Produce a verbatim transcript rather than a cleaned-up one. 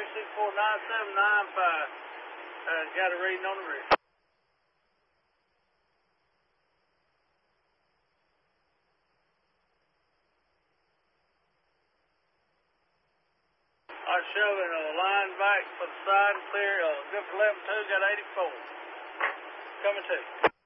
six four nine seven nine five. Uh, got a reading on the wrist. I'm showing a line back for the side and clear. Uh, good for eleven two, got eighty-four. Coming to.